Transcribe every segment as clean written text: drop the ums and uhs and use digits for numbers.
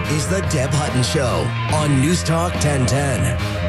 is The Deb Hutton Show on News Talk 1010.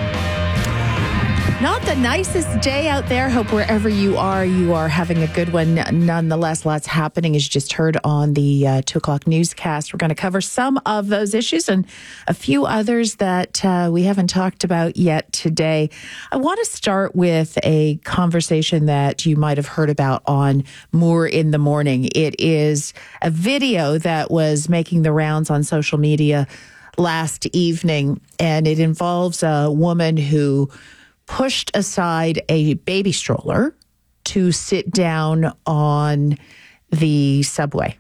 Not the nicest day out there. Hope wherever you are having a good one. Nonetheless, lots happening, as you just heard on the 2 o'clock newscast. We're going to cover some of those issues and a few others that we haven't talked about yet today. I want to start with a conversation that you might have heard about on Moore in the Morning. It is a video that was making the rounds on social media last evening, and it involves a woman who pushed aside a baby stroller to sit down on the subway.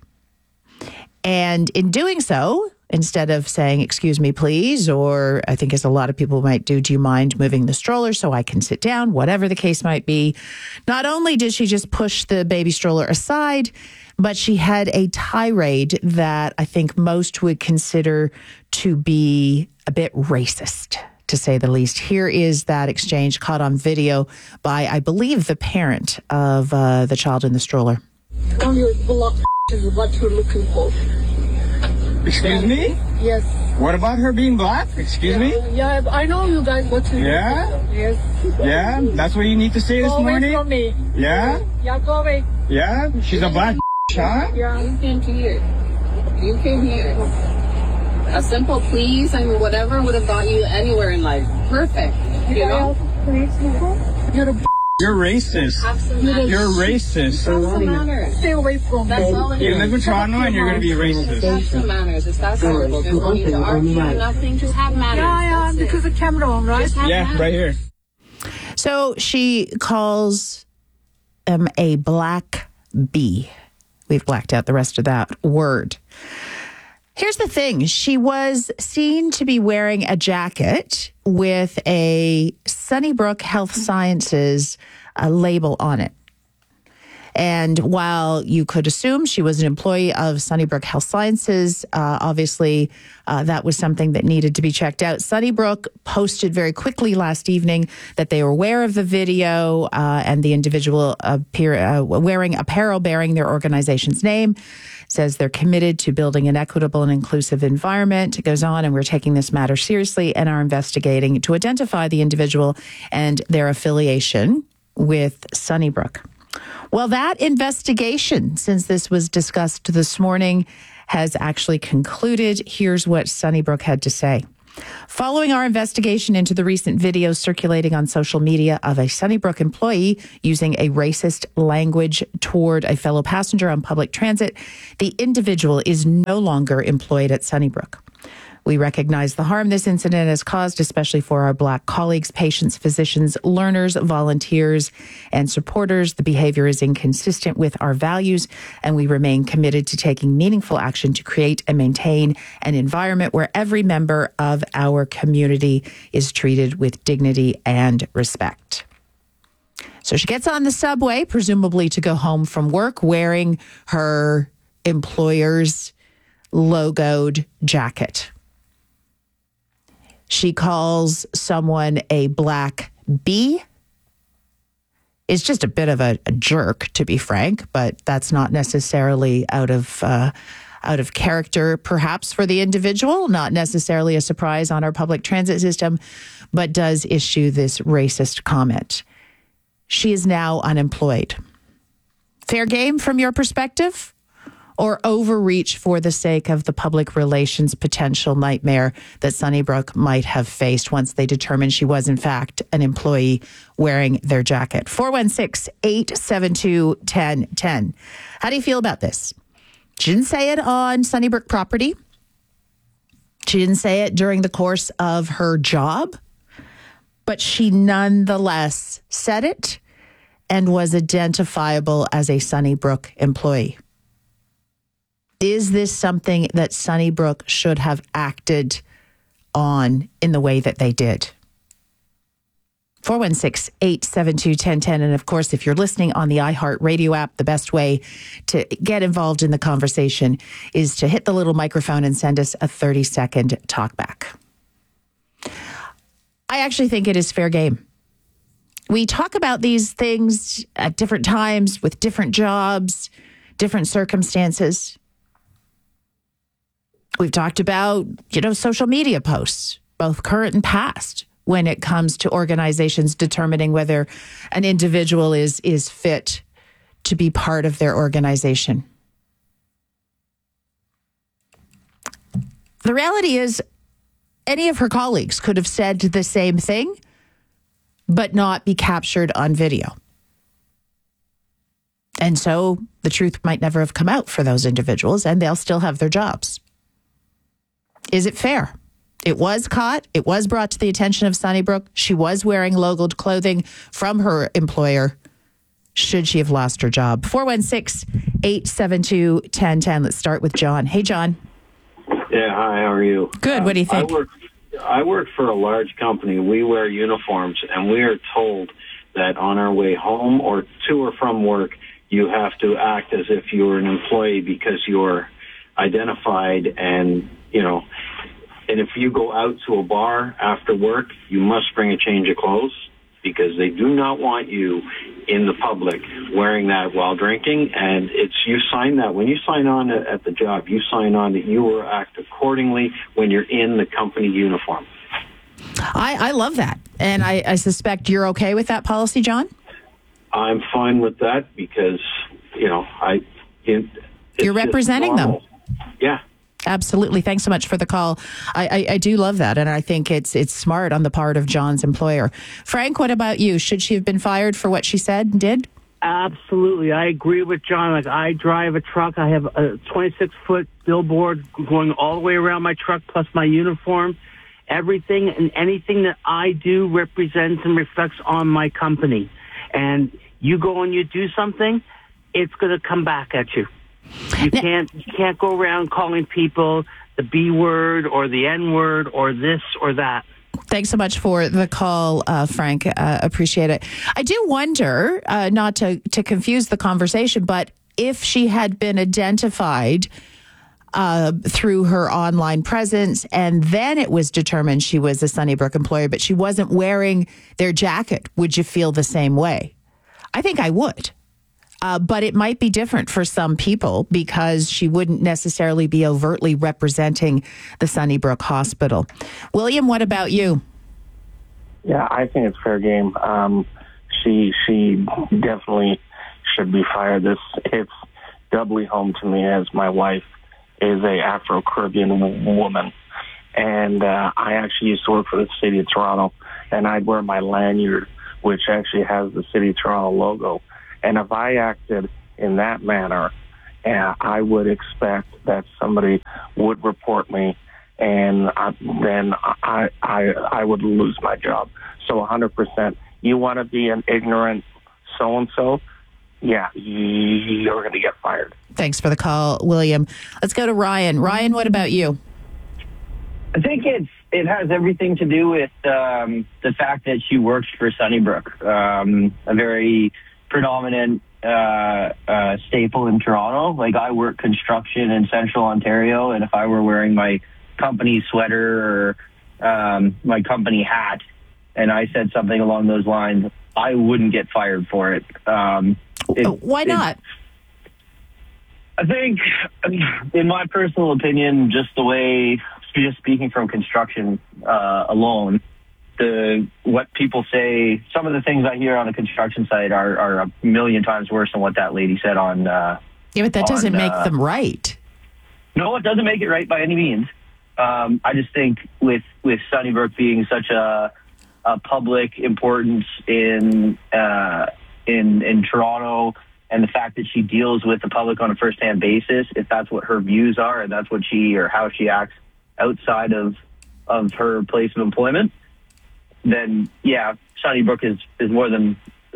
And in doing so, instead of saying, "Excuse me, please," or I think as a lot of people might do, "Do you mind moving the stroller so I can sit down?" Whatever the case might be, not only did she just push the baby stroller aside, but she had a tirade that I think most would consider to be a bit racist, to say the least. Here is that exchange caught on video by, I believe, the parent of the child in the stroller. Your block is what you're looking for. Excuse me? Yes. What about her being black? Excuse me? Yeah, I know you guys what to do. Yeah? Yes. Yeah? That's what you need to say this Go away morning? from me. Yeah? Yeah, go away. Yeah? She's a black huh? Yeah. You came here. You came here. A simple please and whatever would have got you anywhere in life. Perfect. You know? You're racist. Absolutely. You're racist. Have some manners. Stay away from me. That's all it You is. live in Toronto and you're going to be racist. Have some manners. It's that simple. There's no need to argue or nothing. Just have manners. Yeah, That's it. because the camera on, right? Just have Yeah, manners. right here. So she calls him a black bee. We've blacked out the rest of that word. Here's the thing. She was seen to be wearing a jacket with a Sunnybrook Health Sciences label on it. And while you could assume she was an employee of Sunnybrook Health Sciences, obviously that was something that needed to be checked out. Sunnybrook posted very quickly last evening that they were aware of the video and the individual wearing apparel bearing their organization's name. Says they're committed to building an equitable and inclusive environment. It goes on, and we're taking this matter seriously and are investigating to identify the individual and their affiliation with Sunnybrook. Well, that investigation, since this was discussed this morning, has actually concluded. Here's what Sunnybrook had to say. Following our investigation into the recent video circulating on social media of a Sunnybrook employee using a racist language toward a fellow passenger on public transit, the individual is no longer employed at Sunnybrook. We recognize the harm this incident has caused, especially for our Black colleagues, patients, physicians, learners, volunteers, and supporters. The behavior is inconsistent with our values, and we remain committed to taking meaningful action to create and maintain an environment where every member of our community is treated with dignity and respect. So she gets on the subway, presumably to go home from work, wearing her employer's logoed jacket. She calls someone a black bee. Is just a bit of a jerk, to be frank, but that's not necessarily out of character, perhaps, for the individual. Not necessarily a surprise on our public transit system, but does issue this racist comment. She is now unemployed. Fair game from your perspective? Or overreach for the sake of the public relations potential nightmare that Sunnybrook might have faced once they determined she was, in fact, an employee wearing their jacket. 416-872-1010. How do you feel about this? She didn't say it on Sunnybrook property. She didn't say it during the course of her job, but she nonetheless said it and was identifiable as a Sunnybrook employee. Is this something that Sunnybrook should have acted on in the way that they did? 416-872-1010. And of course, if you're listening on the iHeartRadio app, the best way to get involved in the conversation is to hit the little microphone and send us a 30-second talkback. I actually think it is fair game. We talk about these things at different times with different jobs, different circumstances. We've talked about, social media posts, both current and past, when it comes to organizations determining whether an individual is fit to be part of their organization. The reality is, any of her colleagues could have said the same thing, but not be captured on video. And so the truth might never have come out for those individuals, and they'll still have their jobs. Is it fair? It was caught. It was brought to the attention of Sunnybrook. She was wearing logoed clothing from her employer. Should she have lost her job? 416-872-1010. Let's start with John. Hey, John. Yeah, hi, how are you? Good. What do you think? I work for a large company. We wear uniforms, and we are told that on our way home or to or from work, you have to act as if you're an employee because you're identified and, and if you go out to a bar after work, you must bring a change of clothes because they do not want you in the public wearing that while drinking. And you sign that. When you sign on at the job, you sign on that you will act accordingly when you're in the company uniform. I love that. And I suspect you're okay with that policy, John? I'm fine with that because, you're representing them. Yeah. Absolutely. Thanks so much for the call. I do love that. And I think it's smart on the part of John's employer. Frank, what about you? Should she have been fired for what she said and did? Absolutely. I agree with John. Like, I drive a truck. I have a 26-foot billboard going all the way around my truck, plus my uniform. Everything and anything that I do represents and reflects on my company. And you go and you do something, it's going to come back at you. You can't go around calling people the B word or the N word or this or that. Thanks so much for the call, Frank. Appreciate it. I do wonder, not to confuse the conversation, but if she had been identified through her online presence and then it was determined she was a Sunnybrook employee, but she wasn't wearing their jacket, would you feel the same way? I think I would. But it might be different for some people because she wouldn't necessarily be overtly representing the Sunnybrook Hospital. William, what about you? Yeah, I think it's fair game. She definitely should be fired. It's doubly home to me as my wife is a Afro-Caribbean woman. And I actually used to work for the City of Toronto, and I'd wear my lanyard, which actually has the City of Toronto logo. And if I acted in that manner, I would expect that somebody would report me, and then I would lose my job. So 100%, you want to be an ignorant so-and-so, yeah, you're going to get fired. Thanks for the call, William. Let's go to Ryan. Ryan, what about you? I think it has everything to do with the fact that she works for Sunnybrook, a very predominant staple in Toronto. Like, I work construction in Central Ontario, and if I were wearing my company sweater or my company hat and I said something along those lines, I wouldn't get fired for it. Why not? I think, in my personal opinion, just speaking from construction alone, what people say, some of the things I hear on a construction site are a million times worse than what that lady said on. Yeah, but that doesn't make them right. No, it doesn't make it right by any means. I just think with Sunnybrook being such a public importance in Toronto, and the fact that she deals with the public on a first-hand basis, if that's what her views are and that's what how she acts outside of her place of employment, then yeah, Sunnybrook is more than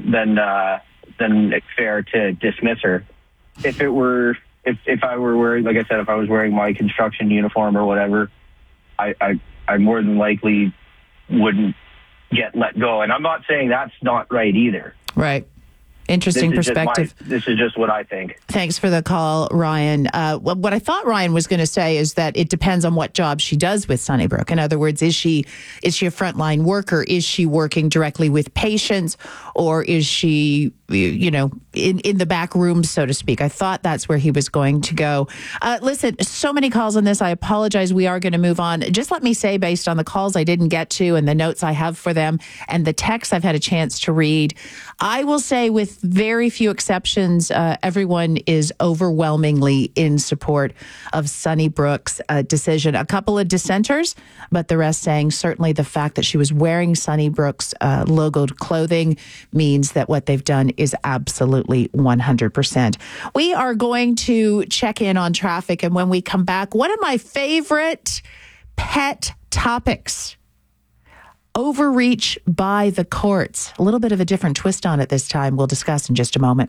fair to dismiss her. If I were wearing, like I said, if I was wearing my construction uniform or whatever, I more than likely wouldn't get let go. And I'm not saying that's not right either. Right. Interesting perspective. This is just what I think. Thanks for the call, Ryan. What I thought Ryan was going to say is that it depends on what job she does with Sunnybrook. In other words, is she a frontline worker? Is she working directly with patients, or is she, in the back room, so to speak? I thought that's where he was going to go. Listen, so many calls on this. I apologize. We are going to move on. Just let me say, based on the calls I didn't get to and the notes I have for them and the texts I've had a chance to read, I will say with very few exceptions, everyone is overwhelmingly in support of Sunnybrook's decision. A couple of dissenters, but the rest saying certainly the fact that she was wearing Sunnybrook's logoed clothing means that what they've done is absolutely 100%. We are going to check in on traffic, and when we come back, one of my favorite pet topics: overreach by the courts. A little bit of a different twist on it this time. We'll discuss in just a moment.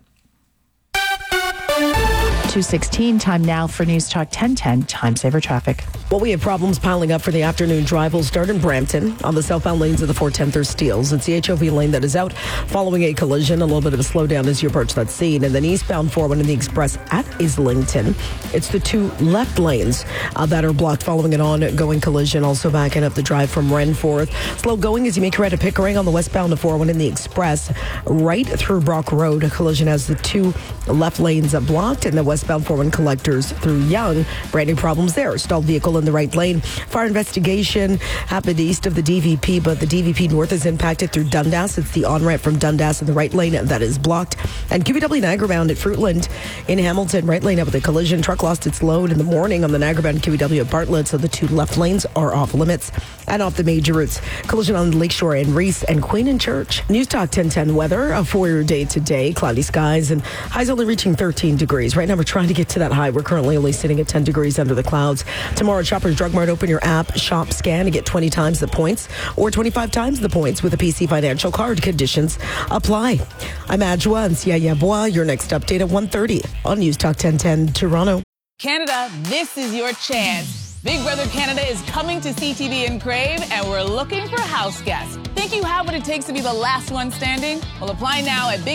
2:16, time now for News Talk 1010, Time Saver Traffic. Well, we have problems piling up for the afternoon drive. We'll start in Brampton on the southbound lanes of the 410 Steeles. It's the HOV lane that is out following a collision. A little bit of a slowdown as you approach that scene. And then eastbound 401 in the Express at Islington. It's the two left lanes that are blocked following an ongoing collision. Also backing up the drive from Renforth. Slow going as you make your way to Pickering on the westbound of 401 in the Express right through Brock Road. A collision has the two left lanes blocked, and the westbound 401 collectors through Young. Brand new problems there. Stalled vehicle in the right lane. Fire investigation happened east of the DVP, but the DVP north is impacted through Dundas. It's the on-ramp from Dundas in the right lane that is blocked. And QVW Niagara bound at Fruitland in Hamilton, right lane up with a collision. Truck lost its load in the morning on the Niagara bound QVW at Bartlett, so the two left lanes are off limits. And off the major routes, collision on the Lakeshore and Reese and Queen and Church. News Talk 1010 weather for your day today. Cloudy skies and highs only reaching 13 degrees. Right now we're trying to get to that high. We're currently only sitting at 10 degrees under the clouds. Tomorrow at Shoppers Drug Mart, open your app, shop, scan, and get 20 times the points or 25 times the points with a PC Financial card. Conditions apply. I'm Adjoa and Sia Bois. Your next update at 1:30 on News Talk 1010 Toronto. Canada, this is your chance. Big Brother Canada is coming to CTV and Crave, and we're looking for house guests. Think you have what it takes to be the last one standing? Well, apply now at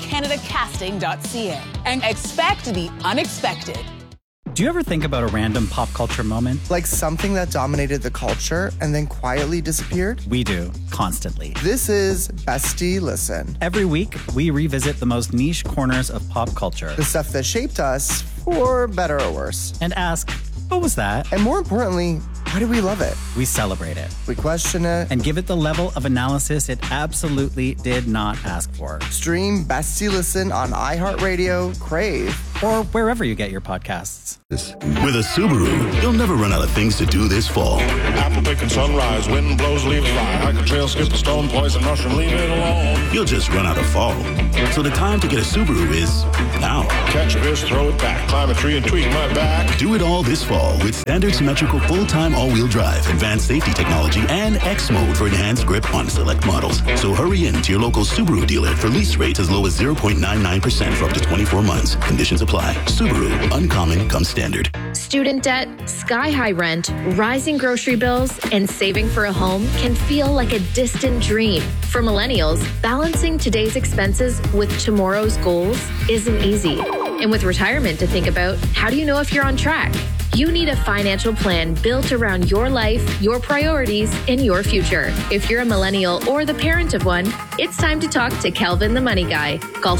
bigbrothercanadacasting.ca and expect the unexpected. Do you ever think about a random pop culture moment? Like something that dominated the culture and then quietly disappeared? We do, constantly. This is Bestie Listen. Every week, we revisit the most niche corners of pop culture. The stuff that shaped us, for better or worse. And ask, what was that? And more importantly, why do we love it? We celebrate it. We question it. And give it the level of analysis it absolutely did not ask for. Stream Bestie Listen on iHeartRadio, Crave, or wherever you get your podcasts. With a Subaru, you'll never run out of things to do this fall. Apple picking sunrise, wind blows, leaves fly. I can trail, skip a stone, poison mushroom, leave it alone. You'll just run out of fall. So the time to get a Subaru is now. Catch a fish, throw it back, climb a tree and tweak my back. Do it all this fall with standard symmetrical full-time all-wheel drive, advanced safety technology, and X mode for enhanced grip on select models. So hurry in to your local Subaru dealer for lease rates as low as 0.99% for up to 24 months. Conditions apply. Subaru, uncommon comes standard. Student debt, sky-high rent, rising grocery bills, and saving for a home can feel like a distant dream. For millennials, balancing today's expenses with tomorrow's goals isn't easy. And with retirement to think about, how do you know if you're on track? You need a financial plan built around your life, your priorities, and your future. If you're a millennial or the parent of one, it's time to talk to Kelvin the Money Guy. Call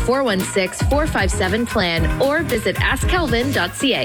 416-457-PLAN or visit askkelvin.ca.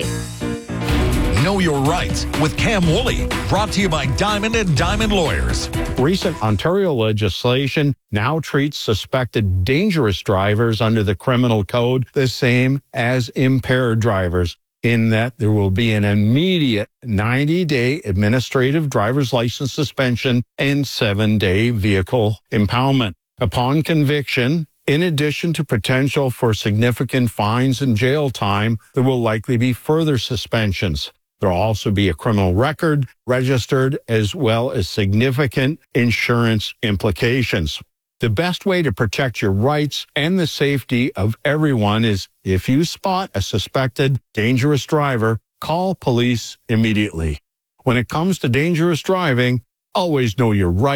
Know Your Rights with Cam Woolley, brought to you by Diamond and Diamond Lawyers. Recent Ontario legislation now treats suspected dangerous drivers under the criminal code the same as impaired drivers, in that there will be an immediate 90-day administrative driver's license suspension and 7-day vehicle impoundment. Upon conviction, in addition to potential for significant fines and jail time, there will likely be further suspensions. There will also be a criminal record registered, as well as significant insurance implications. The best way to protect your rights and the safety of everyone is, if you spot a suspected dangerous driver, call police immediately. When it comes to dangerous driving, always know your rights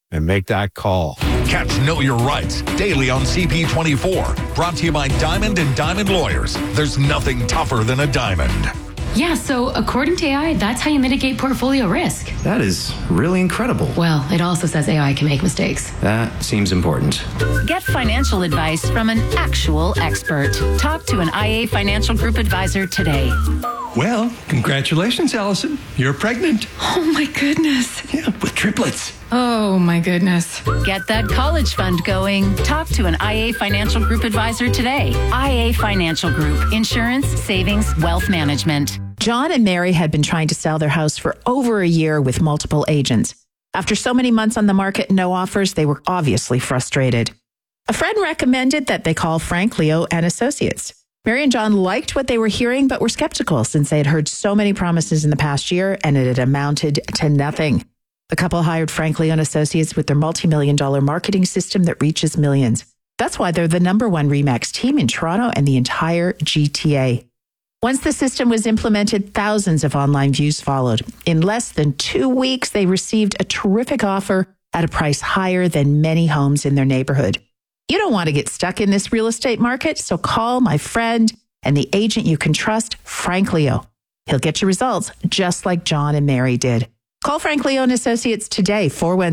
and make that call. Catch Know Your Rights daily on CP24. Brought to you by Diamond and Diamond Lawyers. There's nothing tougher than a diamond. Yeah, so according to AI, that's how you mitigate portfolio risk. That is really incredible. Well, it also says AI can make mistakes. That seems important. Get financial advice from an actual expert. Talk to an IA Financial Group advisor today. Well, congratulations, Allison. You're pregnant. Oh my goodness. Yeah, with triplets. Oh my goodness. Get that college fund going. Talk to an IA Financial Group advisor today. IA Financial Group. Insurance, savings, wealth management. John and Mary had been trying to sell their house for over a year with multiple agents. After so many months on the market and no offers, they were obviously frustrated. A friend recommended that they call Frank Leo and Associates. Mary and John liked what they were hearing, but were skeptical since they had heard so many promises in the past year and it had amounted to nothing. The couple hired Frank Leo and Associates with their multi-million-dollar marketing system that reaches millions. That's why they're the number one RE/MAX team in Toronto and the entire GTA. Once the system was implemented, thousands of online views followed. In less than 2 weeks, they received a terrific offer at a price higher than many homes in their neighborhood. You don't want to get stuck in this real estate market, so call my friend and the agent you can trust, Frank Leo. He'll get you results just like John and Mary did. Call Frank Leo and Associates today,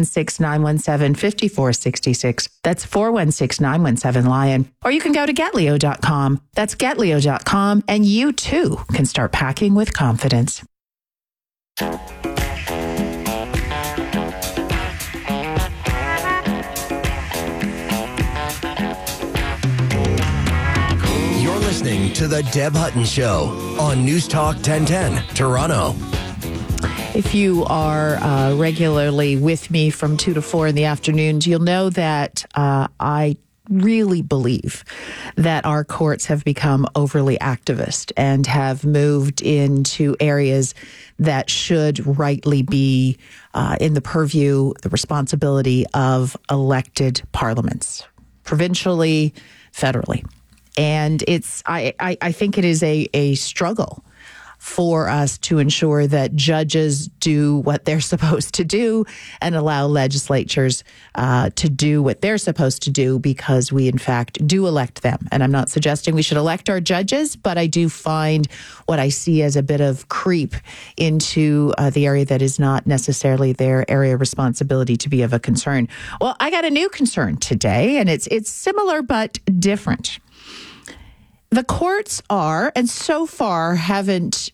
416-917-5466. That's 416-917-LION. Or you can go to getleo.com. That's getleo.com, and you too can start packing with confidence. You're listening to The Deb Hutton Show on News Talk 1010, Toronto. If you are regularly with me from 2 to 4 in the afternoons, you'll know that I really believe that our courts have become overly activist and have moved into areas that should rightly be in the purview, the responsibility of elected parliaments, provincially, federally. And I think it is a struggle for us to ensure that judges do what they're supposed to do and allow legislatures to do what they're supposed to do, because we, in fact, do elect them. And I'm not suggesting we should elect our judges, but I do find what I see as a bit of creep into the area that is not necessarily their area of responsibility to be of a concern. Well, I got a new concern today, and it's similar but different. The courts are, and so far haven't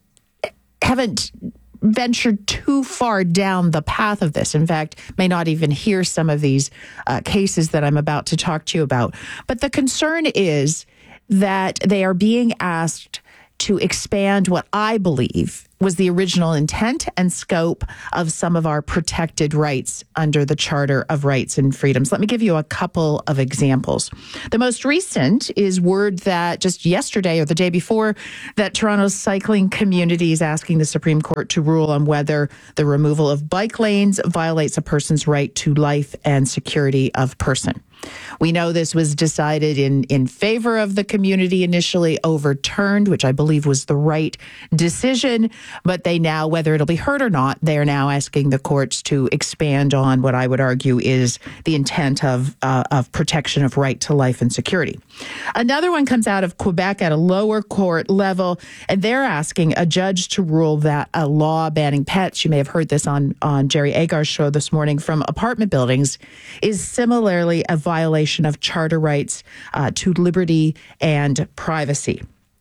ventured too far down the path of this. In fact, may not even hear some of these cases that I'm about to talk to you about. But the concern is that they are being asked to expand what I believe was the original intent and scope of some of our protected rights under the Charter of Rights and Freedoms. Let me give you a couple of examples. The most recent is word that just yesterday or the day before that Toronto's cycling community is asking the Supreme Court to rule on whether the removal of bike lanes violates a person's right to life and security of person. We know this was decided in favor of the community, initially overturned, which I believe was the right decision. But they now, whether it'll be heard or not, they are now asking the courts to expand on what I would argue is the intent of protection of right to life and security. Another one comes out of Quebec at a lower court level, and they're asking a judge to rule that a law banning pets, you may have heard this on Jerry Agar's show this morning, from apartment buildings is similarly a violation of charter rights to liberty and privacy.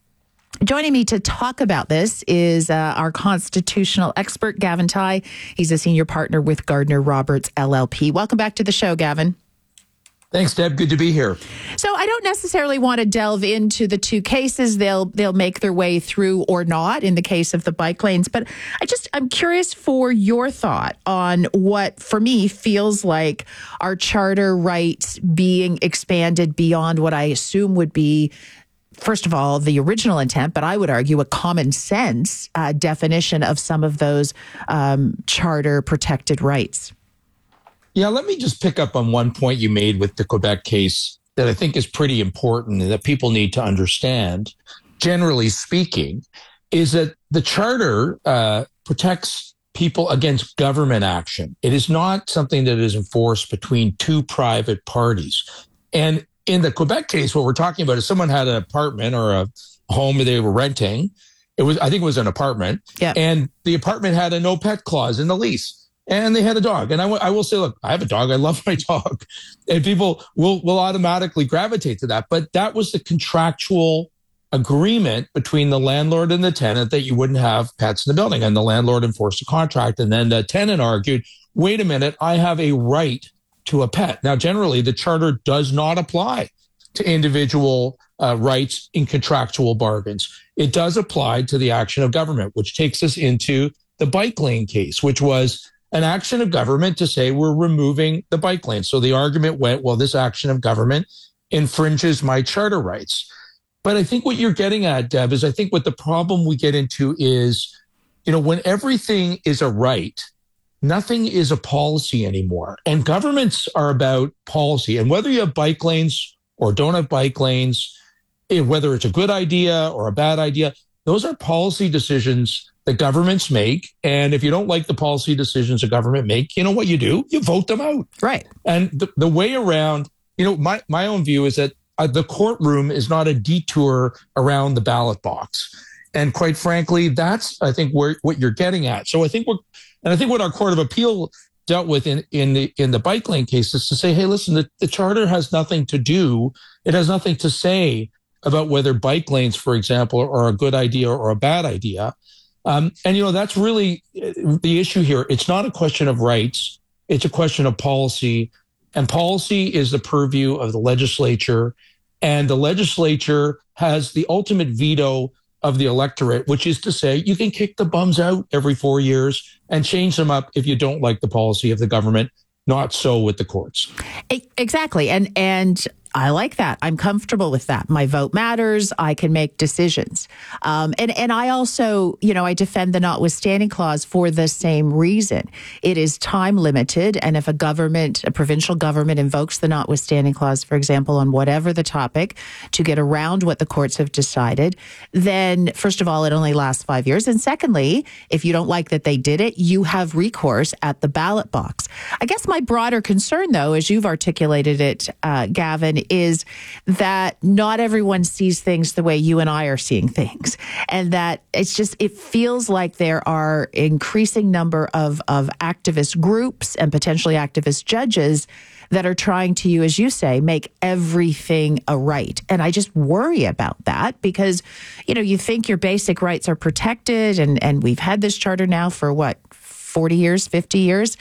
Joining me to talk about this is our constitutional expert, Gavin Tai. He's a senior partner with Gardner Roberts LLP. Welcome back to the show, Gavin. Thanks, Deb. Good to be here. So I don't necessarily want to delve into the two cases. They'll make their way through or not in the case of the bike lanes. But I'm curious for your thought on what, for me, feels like our charter rights being expanded beyond what I assume would be, first of all, the original intent, but I would argue a common sense definition of some of those charter protected rights. Yeah, let me just pick up on one point you made with the Quebec case that I think is pretty important and that people need to understand, generally speaking, is that the Charter protects people against government action. It is not something that is enforced between two private parties. And in the Quebec case, what we're talking about is someone had an apartment or a home they were renting. I think it was an apartment. Yeah. And the apartment had a no pet clause in the lease. And they had a dog. And I will say, look, I have a dog. I love my dog. And people will automatically gravitate to that. But that was the contractual agreement between the landlord and the tenant that you wouldn't have pets in the building. And the landlord enforced a contract. And then the tenant argued, wait a minute, I have a right to a pet. Now, generally, the charter does not apply to individual rights in contractual bargains. It does apply to the action of government, which takes us into the bike lane case, which was an action of government to say we're removing the bike lane. So the argument went, well, this action of government infringes my charter rights. But I think what you're getting at, Deb, is I think what the problem we get into is, when everything is a right, nothing is a policy anymore. And governments are about policy. And whether you have bike lanes or don't have bike lanes, whether it's a good idea or a bad idea, those are policy decisions that governments make. And if you don't like the policy decisions a government make, you know what you do? You vote them out. Right. And the way around, my own view is that the courtroom is not a detour around the ballot box. And quite frankly, that's, I think, what you're getting at. So I think what our Court of Appeal dealt with in the bike lane case is to say, hey, listen, the charter has nothing to do. It has nothing to say about whether bike lanes, for example, are a good idea or a bad idea. And that's really the issue here. It's not a question of rights. It's a question of policy. And policy is the purview of the legislature. And the legislature has the ultimate veto of the electorate, which is to say you can kick the bums out every 4 years and change them up if you don't like the policy of the government. Not so with the courts. Exactly. And I like that. I'm comfortable with that. My vote matters. I can make decisions. And I also, I defend the notwithstanding clause for the same reason. It is time limited. And if a provincial government invokes the notwithstanding clause, for example, on whatever the topic to get around what the courts have decided, then first of all, it only lasts 5 years. And secondly, if you don't like that they did it, you have recourse at the ballot box. I guess my broader concern, though, as you've articulated it, Gavin, is that not everyone sees things the way you and I are seeing things. And that it feels like there are increasing number of activist groups and potentially activist judges that are trying to, as you say, make everything a right. And I just worry about that because, you think your basic rights are protected and we've had this charter now for 40 years, 50 years.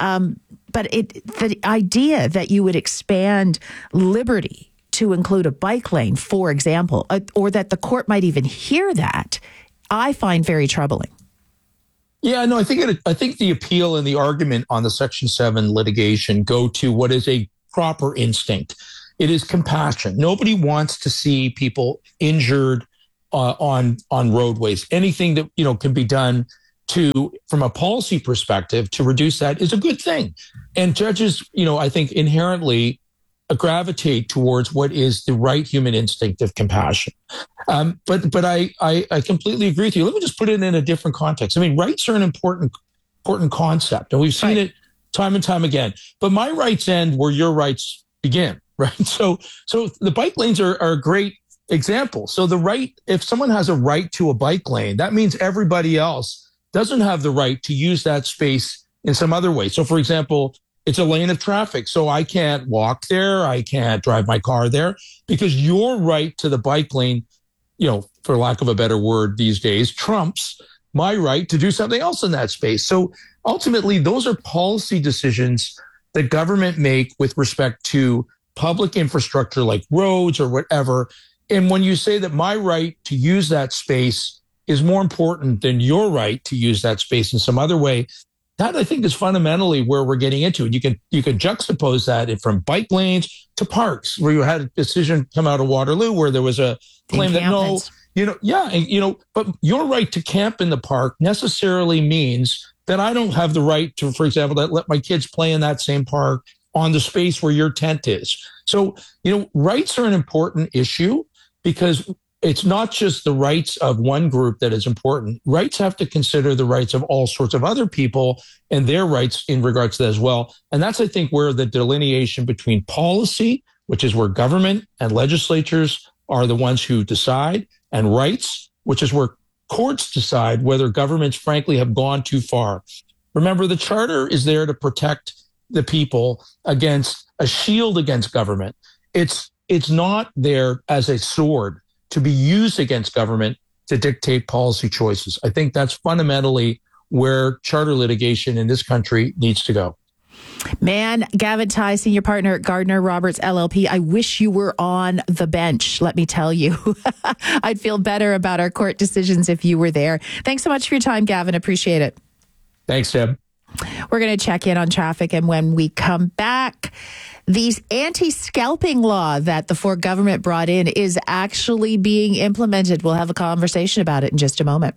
But the idea that you would expand liberty to include a bike lane, for example, or that the court might even hear that, I find very troubling. Yeah, no, I think the appeal and the argument on the Section 7 litigation go to what is a proper instinct. It is compassion. Nobody wants to see people injured on roadways. Anything that can be done from a policy perspective to reduce that is a good thing. And judges, I think inherently gravitate towards what is the right human instinct of compassion. But I completely agree with you. Let me just put it in a different context. I mean, rights are an important concept, and we've seen it time and time again. But my rights end where your rights begin, right? So the bike lanes are a great example. So if someone has a right to a bike lane, that means everybody else doesn't have the right to use that space in some other way. So, for example, it's a lane of traffic. So I can't walk there. I can't drive my car there because your right to the bike lane, for lack of a better word these days, trumps my right to do something else in that space. So ultimately, those are policy decisions that government make with respect to public infrastructure like roads or whatever. And when you say that my right to use that space is more important than your right to use that space in some other way, that I think is fundamentally where we're getting into. And you can juxtapose that from bike lanes to parks, where you had a decision come out of Waterloo where there was a claim that but your right to camp in the park necessarily means that I don't have the right to, for example, let my kids play in that same park on the space where your tent is. So, rights are an important issue because it's not just the rights of one group that is important. Rights have to consider the rights of all sorts of other people and their rights in regards to that as well. And that's, I think, where the delineation between policy, which is where government and legislatures are the ones who decide, and rights, which is where courts decide whether governments, frankly, have gone too far. Remember, the Charter is there to protect the people against a shield against government. It's not there as a sword to be used against government to dictate policy choices. I think that's fundamentally where charter litigation in this country needs to go. Man, Gavin Tighe, senior partner at Gardner Roberts LLP, I wish you were on the bench, let me tell you. I'd feel better about our court decisions if you were there. Thanks so much for your time, Gavin. Appreciate it. Thanks, Deb. We're going to check in on traffic, and when we come back, the anti-scalping law that the Ford government brought in is actually being implemented. We'll have a conversation about it in just a moment.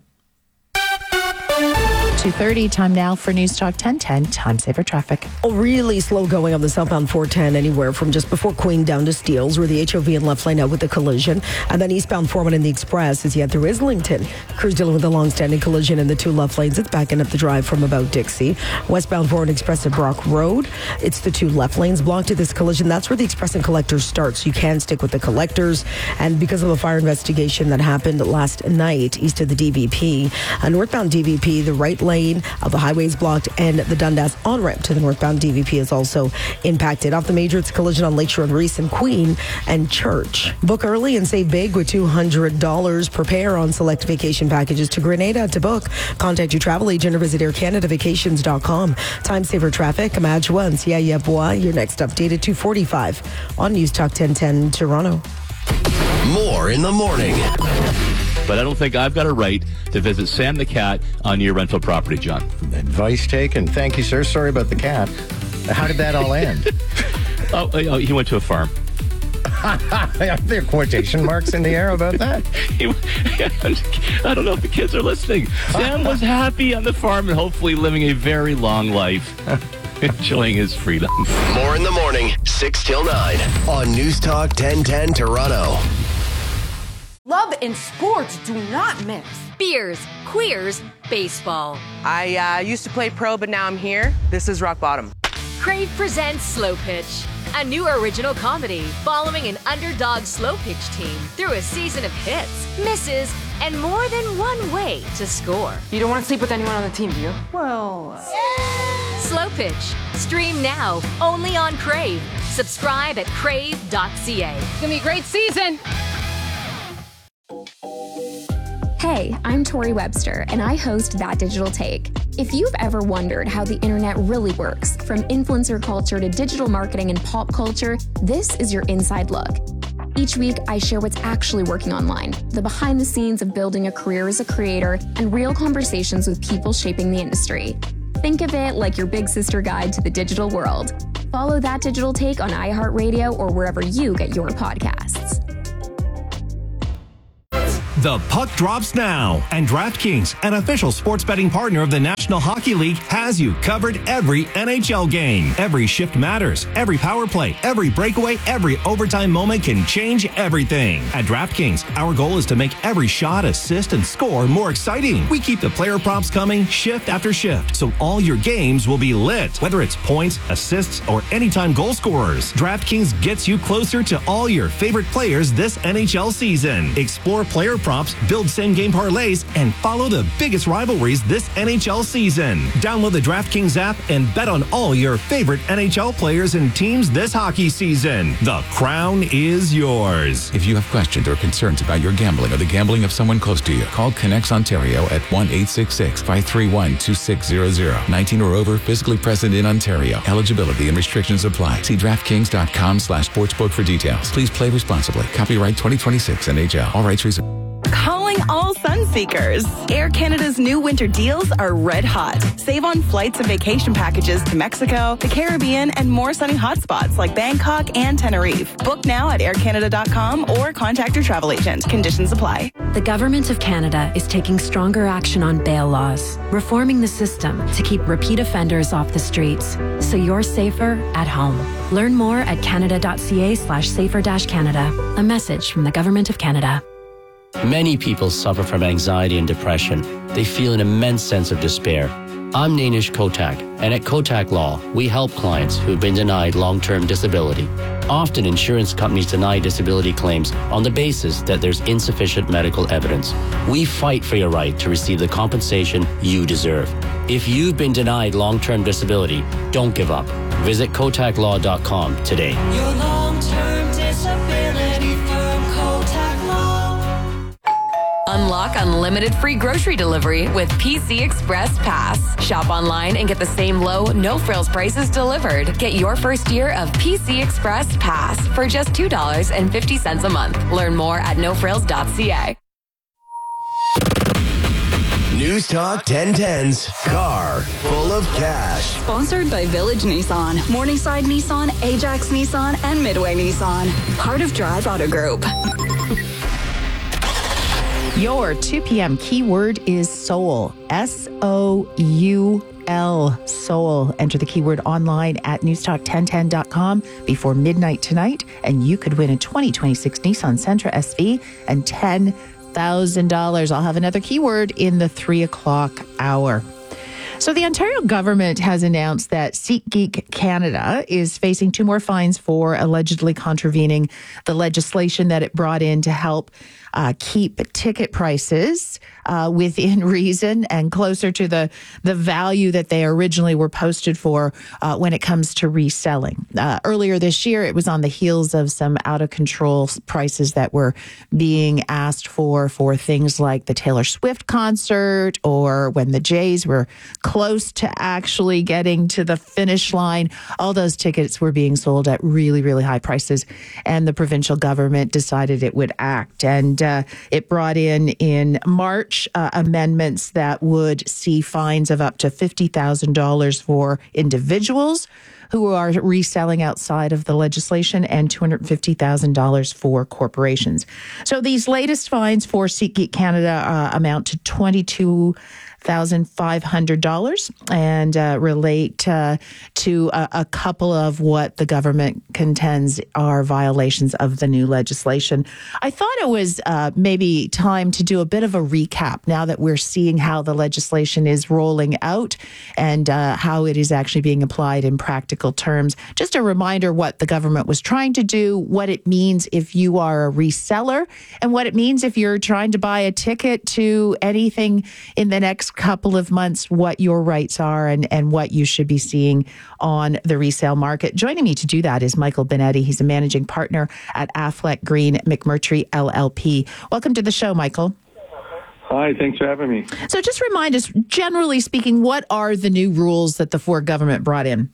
2:30, time now for News Talk 1010, Time Saver Traffic. Really slow going on the southbound 410, anywhere from just before Queen down to Steeles, where the HOV and left lane out with a collision. And then eastbound Foreman in the Express as you head through Islington. Crews dealing with a long-standing collision in the two left lanes. It's backing up the drive from about Dixie. Westbound Foreman Express at Brock Road. It's the two left lanes blocked to this collision. That's where the Express and Collectors starts. You can stick with the Collectors. And because of a fire investigation that happened last night east of the DVP, northbound DVP, the right lane of the highway is blocked, and the Dundas on-ramp to the northbound DVP is also impacted. Off the major, it's a collision on Lakeshore and Reese and Queen and Church. Book early and save big with $200 per pair on select vacation packages to Grenada. To book, contact your travel agent or visit aircanadavacations.com. Time Saver Traffic, Imagua and Siaya-Bois. Your next update at 2:45 on News Talk 1010 Toronto. More in the morning. But I don't think I've got a right to visit Sam the cat on your rental property, John. Advice taken. Thank you, sir. Sorry about the cat. How did that all end? Oh, he went to a farm. Are there quotation marks in the air about that? I don't know if the kids are listening. Sam was happy on the farm and hopefully living a very long life. Enjoying his freedom. More in the morning, 6 till 9 on News Talk 1010 Toronto. Love and sports do not mix. Beers, queers, baseball. I used to play pro, but now I'm here. This is rock bottom. Crave presents Slow Pitch, a new original comedy following an underdog slow pitch team through a season of hits, misses, and more than one way to score. You don't want to sleep with anyone on the team, do you? Well... Slow Pitch. Stream now, only on Crave. Subscribe at crave.ca. It's going to be a great season. Hey, I'm Tori Webster, and I host That Digital Take. If you've ever wondered how the internet really works, from influencer culture to digital marketing and pop culture, this is your inside look. Each week, I share what's actually working online, the behind the scenes of building a career as a creator, and real conversations with people shaping the industry. Think of it like your big sister guide to the digital world. Follow That Digital Take on iHeartRadio or wherever you get your podcasts. The puck drops now, and DraftKings, an official sports betting partner of the National Hockey League, has you covered every NHL game. Every shift matters. Every power play, every breakaway, every overtime moment can change everything. At DraftKings, our goal is to make every shot, assist, and score more exciting. We keep the player props coming shift after shift, so all your games will be lit. Whether it's points, assists, or anytime goal scorers, DraftKings gets you closer to all your favorite players this NHL season. Explore player props, build same-game parlays, and follow the biggest rivalries this NHL season. Download the DraftKings app and bet on all your favorite NHL players and teams this hockey season. The crown is yours. If you have questions or concerns about your gambling or the gambling of someone close to you, call Connects Ontario at 1-866-531-2600. 19 or over, physically present in Ontario. Eligibility and restrictions apply. See DraftKings.com/sportsbook for details. Please play responsibly. Copyright 2026 NHL. All rights reserved. Calling all sun seekers. Air Canada's new winter deals are red hot. Save on flights and vacation packages to Mexico, the Caribbean, and more sunny hotspots like Bangkok and Tenerife. Book now at aircanada.com or contact your travel agent. Conditions apply. The Government of Canada is taking stronger action on bail laws, reforming the system to keep repeat offenders off the streets, so you're safer at home. Learn more at canada.ca/safer-canada. A message from the Government of Canada. Many people suffer from anxiety and depression. They feel an immense sense of despair. I'm Nainish Kotak, and at Kotak Law, we help clients who've been denied long-term disability. Often, insurance companies deny disability claims on the basis that there's insufficient medical evidence. We fight for your right to receive the compensation you deserve. If you've been denied long-term disability, don't give up. Visit kotaklaw.com today. Your long-term disability from Kotak Law. Unlock unlimited free grocery delivery with PC Express Pass. Shop online and get the same low, no-frills prices delivered. Get your first year of PC Express Pass for just $2.50 a month. Learn more at nofrills.ca. News Talk 1010's Car Full of Cash. Sponsored by Village Nissan, Morningside Nissan, Ajax Nissan, and Midway Nissan. Part of Drive Auto Group. Your 2 p.m. keyword is soul. S-O-U-L. Soul. Enter the keyword online at newstalk1010.com before midnight tonight, and you could win a 2026 Nissan Sentra SV and $10,000. I'll have another keyword in the 3 o'clock hour. So the Ontario government has announced that SeatGeek Canada is facing 2 more fines for allegedly contravening the legislation that it brought in to help keep ticket prices within reason and closer to the value that they originally were posted for when it comes to reselling. Earlier this year, it was on the heels of some out-of-control prices that were being asked for things like the Taylor Swift concert, or when the Jays were close to actually getting to the finish line. All those tickets were being sold at really, really high prices, and the provincial government decided it would act. And it brought in March amendments that would see fines of up to $50,000 for individuals who are reselling outside of the legislation, and $250,000 for corporations. So these latest fines for SeatGeek Canada amount to $22,500 and relate to a couple of what the government contends are violations of the new legislation. I thought it was maybe time to do a bit of a recap now that we're seeing how the legislation is rolling out and how it is actually being applied in practical terms. Just a reminder what the government was trying to do, what it means if you are a reseller, and what it means if you're trying to buy a ticket to anything in the next couple of months, what your rights are and what you should be seeing on the resale market. Joining me to do that is Michael Benetti. He's a managing partner at Affleck Green McMurtry LLP. Welcome to the show, Michael. Hi, thanks for having me. So just remind us, generally speaking, what are the new rules that the Ford government brought in?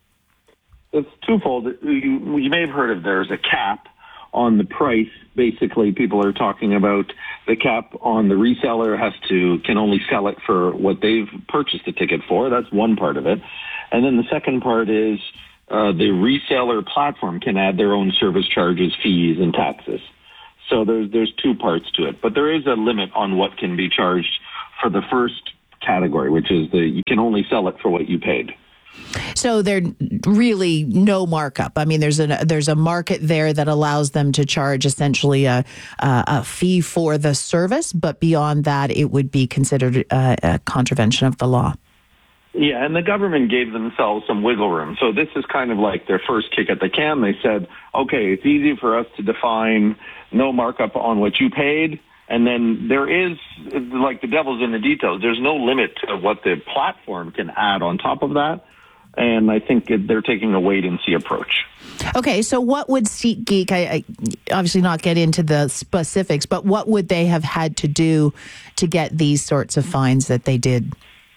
It's twofold. You may have heard of there's a cap on the price. Basically, people are talking about the cap on the reseller can only sell it for what they've purchased the ticket for. That's one part of it. And then the second part is the reseller platform can add their own service charges, fees, and taxes. So there's 2 parts to it. But there is a limit on what can be charged for the first category, which is you can only sell it for what you paid. So there's really no markup. I mean, there's a market there that allows them to charge essentially a fee for the service, but beyond that, it would be considered a contravention of the law. Yeah, and the government gave themselves some wiggle room. So this is kind of like their first kick at the can. They said, okay, it's easy for us to define no markup on what you paid. And then there is, like the devil's in the details, there's no limit to what the platform can add on top of that. And I think they're taking a wait-and-see approach. Okay, so what would SeatGeek, I obviously not get into the specifics, but what would they have had to do to get these sorts of fines that they did?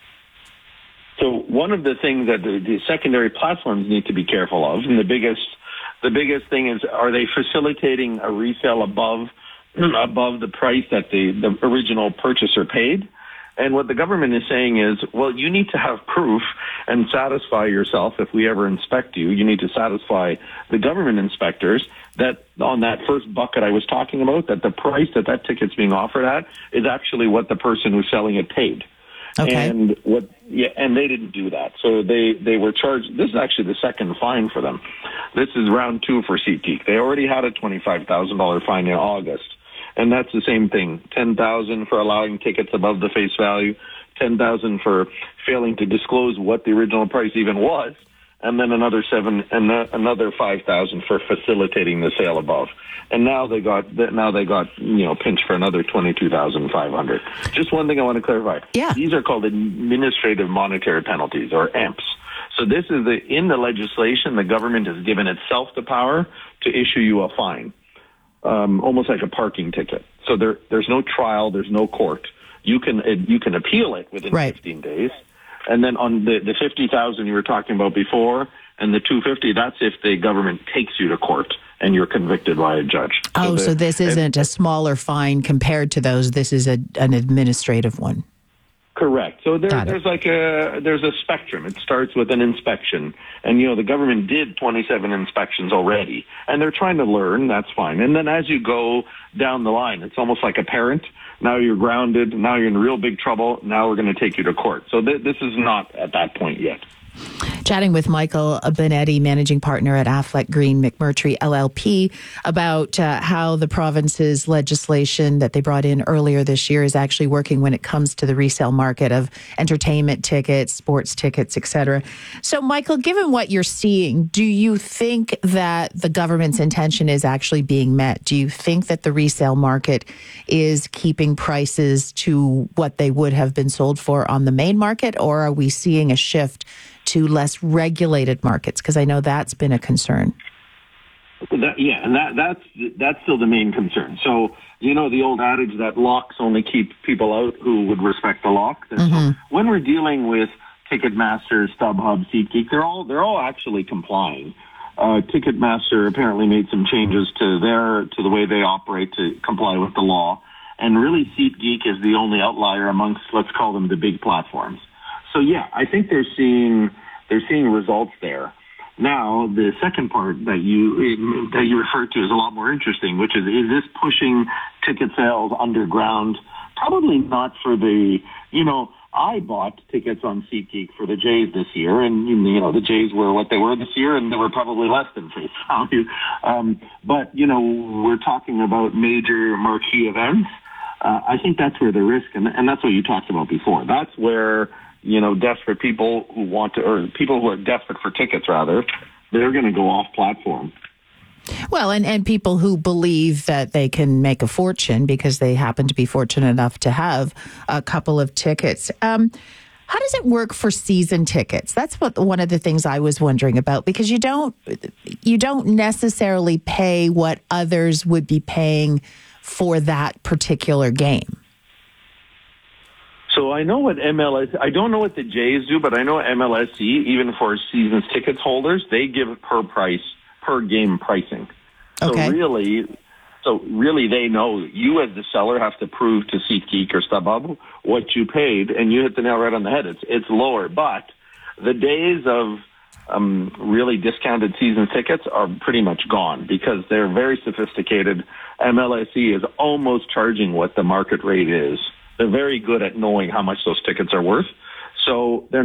So one of the things that the secondary platforms need to be careful of, and the biggest thing is, are they facilitating a resale above the price that the original purchaser paid? And what the government is saying is, well, you need to have proof and satisfy yourself. If we ever inspect you, you need to satisfy the government inspectors that on that first bucket I was talking about, that the price that ticket's being offered at is actually what the person who's selling it paid. Okay. And they didn't do that. So they were charged. This is actually the second fine for them. This is round 2 for SeatGeek. They already had a $25,000 fine in August. And that's the same thing. $10,000 for allowing tickets above the face value, $10,000 for failing to disclose what the original price even was, and then another $5,000 for facilitating the sale above. And now they got pinched for another $22,500. Just one thing I want to clarify. Yeah. These are called administrative monetary penalties, or AMPs. So this is in the legislation, the government has given itself the power to issue you a fine, almost like a parking ticket. So there's no trial, there's no court. You can appeal it within 15 days. And then on the $50,000 you were talking about before, and the $250,000, that's if the government takes you to court and you're convicted by a judge. So this isn't a smaller fine compared to those. This is an administrative one. Correct. So there's a spectrum. It starts with an inspection, and the government did 27 inspections already, and they're trying to learn. That's fine. And then as you go down the line, it's almost like a parent. Now you're grounded. Now you're in real big trouble. Now we're going to take you to court. So this is not at that point yet. Chatting with Michael Benetti, managing partner at Affleck Green McMurtry LLP, about how the province's legislation that they brought in earlier this year is actually working when it comes to the resale market of entertainment tickets, sports tickets, etc. So, Michael, given what you're seeing, do you think that the government's intention is actually being met? Do you think that the resale market is keeping prices to what they would have been sold for on the main market, or are we seeing a shift to less regulated markets? Because I know that's been a concern. That's still the main concern. So, the old adage that locks only keep people out who would respect the lock. So when we're dealing with Ticketmaster, StubHub, SeatGeek, they're all actually complying. Ticketmaster apparently made some changes to the way they operate to comply with the law. And really, SeatGeek is the only outlier amongst, let's call them, the big platforms. So yeah, I think they're seeing results there. Now, the second part that you referred to is a lot more interesting, which is this pushing ticket sales underground? Probably not for I bought tickets on SeatGeek for the Jays this year, and the Jays were what they were this year, and they were probably less than face value. But we're talking about major marquee events. I think that's where the risk, and that's what you talked about before. That's where desperate people or people who are desperate for tickets, rather, they're going to go off platform. Well, and people who believe that they can make a fortune because they happen to be fortunate enough to have a couple of tickets. How does it work for season tickets? That's one of the things I was wondering about, because you don't necessarily pay what others would be paying for that particular game. So I know what I don't know what the Jays do, but I know MLSE, even for seasons tickets holders, they give per game pricing. Okay. So really they know you as the seller have to prove to SeatGeek or StubHub what you paid, and you hit the nail right on the head. It's lower, but the days of really discounted season tickets are pretty much gone because they're very sophisticated. MLSE is almost charging what the market rate is. They're very good at knowing how much those tickets are worth. So they're